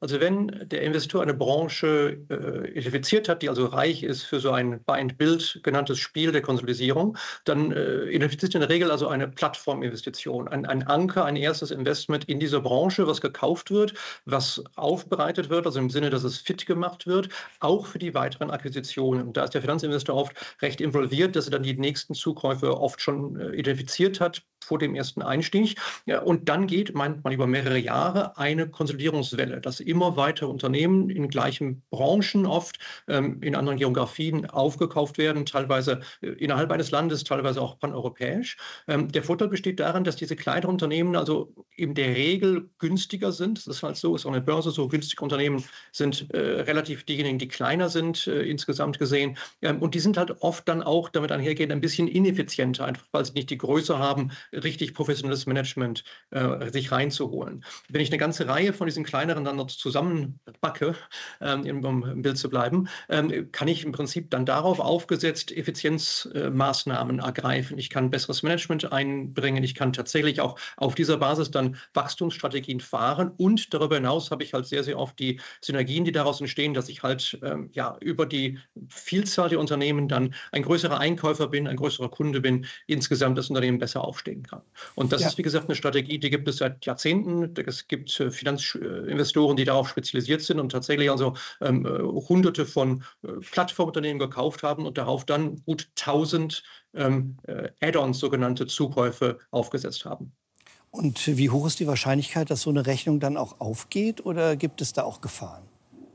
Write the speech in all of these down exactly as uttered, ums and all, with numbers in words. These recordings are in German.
Also wenn der Investor eine Branche äh, identifiziert hat, die also reich ist für so ein Buy-and-Build genanntes Spiel der Konsolidierung, dann äh, identifiziert in der Regel also eine Plattforminvestition, ein, ein Anker, ein erstes Investment in dieser Branche, was gekauft wird, was aufbereitet wird, also im Sinne, dass es fit gemacht wird, auch für die weiteren Akquisitionen. Und da ist der Finanzinvestor oft recht involviert, dass er dann die nächsten Zukäufe oft schon äh, identifiziert hat vor dem ersten Einstieg. Ja, und dann geht manchmal über mehrere Jahre eine Konsolidierungswelle, dass immer weitere Unternehmen in gleichen Branchen oft ähm, in anderen Geografien aufgekauft werden, teilweise äh, innerhalb eines Landes, teilweise auch paneuropäisch. Ähm, der Vorteil besteht darin, dass diese kleineren Unternehmen also in der Regel günstiger sind. Das ist halt so, ist auch eine Börse so, günstige Unternehmen sind äh, relativ diejenigen, die kleiner sind, äh, insgesamt gesehen. Ähm, und die sind halt oft dann auch damit einhergehend ein bisschen ineffizienter, einfach weil sie nicht die Größe haben, richtig professionelles Management äh, sich reinzuholen. Wenn ich eine ganze Reihe von diesen kleineren dann noch zusammenbacke, ähm, um im Bild zu bleiben, ähm, kann ich im Prinzip dann darauf aufgesetzt Effizienzmaßnahmen äh, ergreifen. Ich kann besseres Management einbringen. Ich kann tatsächlich auch auf dieser Basis dann Wachstumsstrategien fahren. Und darüber hinaus habe ich halt sehr, sehr oft die Synergien, die daraus entstehen, dass ich halt ähm, ja, über die Vielzahl der Unternehmen dann ein größerer Einkäufer bin, ein größerer Kunde bin, insgesamt das Unternehmen besser aufstehen kann. Und das ja. ist, wie gesagt, eine Strategie, die gibt es seit Jahrzehnten. Es gibt Finanzinvestoren, die darauf spezialisiert sind und tatsächlich also ähm, hunderte von äh, Plattformunternehmen gekauft haben und darauf dann gut tausend ähm, äh, Add-ons, sogenannte Zukäufe, aufgesetzt haben. Und wie hoch ist die Wahrscheinlichkeit, dass so eine Rechnung dann auch aufgeht, oder gibt es da auch Gefahren?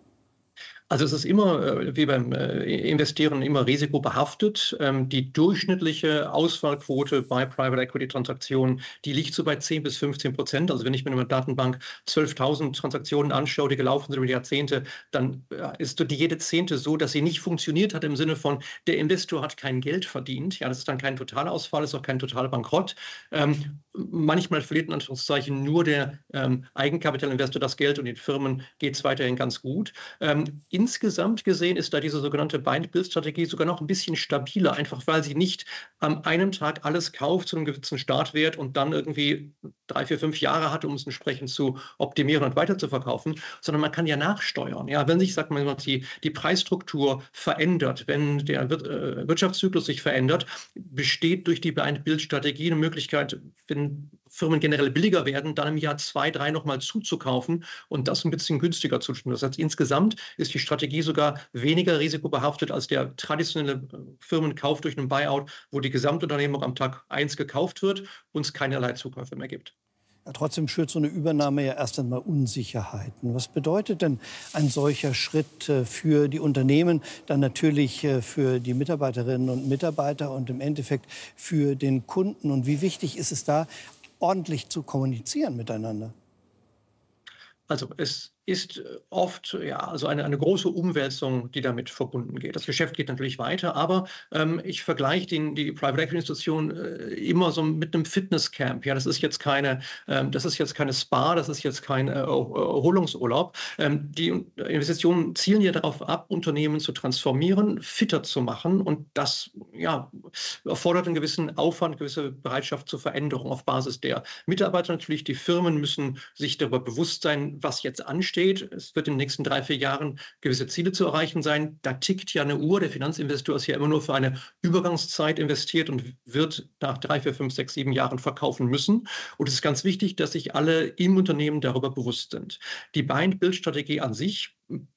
Also es ist immer, wie beim Investieren, immer risikobehaftet. Die durchschnittliche Ausfallquote bei Private Equity Transaktionen, die liegt so bei zehn bis fünfzehn Prozent. Also wenn ich mir in einer Datenbank zwölftausend Transaktionen anschaue, die gelaufen sind über die Jahrzehnte, dann ist die jede Zehnte so, dass sie nicht funktioniert hat im Sinne von, der Investor hat kein Geld verdient. Ja, das ist dann kein Totalausfall, ist auch kein Totalbankrott. Ähm, manchmal verliert in Anführungszeichen nur der ähm, Eigenkapitalinvestor das Geld und den Firmen geht es weiterhin ganz gut. Ähm, Insgesamt gesehen ist da diese sogenannte Buy-and-Build-Strategie sogar noch ein bisschen stabiler, einfach weil sie nicht an einem Tag alles kauft zu einem gewissen Startwert und dann irgendwie drei, vier, fünf Jahre hat, um es entsprechend zu optimieren und weiter zu verkaufen, sondern man kann ja nachsteuern. Ja, wenn sich, sagt man, die, die Preisstruktur verändert, wenn der Wirtschaftszyklus sich verändert, besteht durch die Buy-and-Build-Strategie eine Möglichkeit, wenn Firmen generell billiger werden, dann im Jahr zwei, drei nochmal zuzukaufen und das ein bisschen günstiger zu tun. Das heißt, insgesamt ist die Strategie sogar weniger risikobehaftet als der traditionelle Firmenkauf durch einen Buyout, wo die Gesamtunternehmung am Tag eins gekauft wird und es keinerlei Zukäufe mehr gibt. Ja, trotzdem schürt so eine Übernahme ja erst einmal Unsicherheiten. Was bedeutet denn ein solcher Schritt für die Unternehmen, dann natürlich für die Mitarbeiterinnen und Mitarbeiter und im Endeffekt für den Kunden? Und wie wichtig ist es da, ordentlich zu kommunizieren miteinander? Also es ist oft ja, also eine, eine große Umwälzung, die damit verbunden geht. Das Geschäft geht natürlich weiter, aber ähm, ich vergleiche den, die Private Equity Institution äh, immer so mit einem Fitnesscamp. Ja, das ist jetzt keine, ähm, das ist jetzt keine Spa, das ist jetzt kein äh, Erholungsurlaub. Ähm, die Investitionen zielen ja darauf ab, Unternehmen zu transformieren, fitter zu machen und das ja, erfordert einen gewissen Aufwand, eine gewisse Bereitschaft zur Veränderung auf Basis der Mitarbeiter natürlich. Die Firmen müssen sich darüber bewusst sein, was jetzt ansteht. Es wird in den nächsten drei, vier Jahren gewisse Ziele zu erreichen sein. Da tickt ja eine Uhr. Der Finanzinvestor ist ja immer nur für eine Übergangszeit investiert und wird nach drei, vier, fünf, sechs, sieben Jahren verkaufen müssen. Und es ist ganz wichtig, dass sich alle im Unternehmen darüber bewusst sind. Die Buy-and-Build-Strategie an sich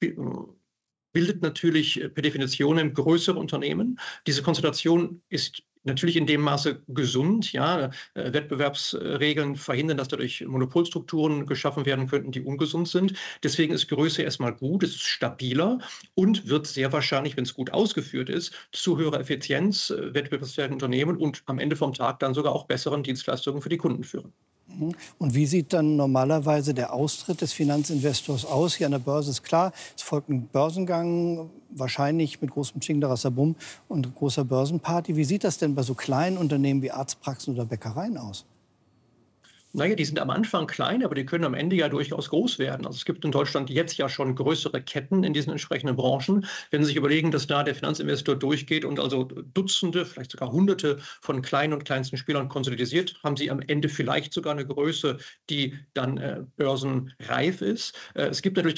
bildet natürlich per Definition größere Unternehmen. Diese Konstellation ist natürlich in dem Maße gesund. Ja, Wettbewerbsregeln verhindern, dass dadurch Monopolstrukturen geschaffen werden könnten, die ungesund sind. Deswegen ist Größe erstmal gut, es ist stabiler und wird sehr wahrscheinlich, wenn es gut ausgeführt ist, zu höherer Effizienz, wettbewerbsfähigen Unternehmen und am Ende vom Tag dann sogar auch besseren Dienstleistungen für die Kunden führen. Und wie sieht dann normalerweise der Austritt des Finanzinvestors aus? Hier an der Börse ist klar, es folgt ein Börsengang, wahrscheinlich mit großem Tschingdarasabum und großer Börsenparty. Wie sieht das denn bei so kleinen Unternehmen wie Arztpraxen oder Bäckereien aus? Naja, die sind am Anfang klein, aber die können am Ende ja durchaus groß werden. Also es gibt in Deutschland jetzt ja schon größere Ketten in diesen entsprechenden Branchen. Wenn Sie sich überlegen, dass da der Finanzinvestor durchgeht und also Dutzende, vielleicht sogar Hunderte von kleinen und kleinsten Spielern konsolidiert, haben Sie am Ende vielleicht sogar eine Größe, die dann äh, börsenreif ist. Äh, es gibt natürlich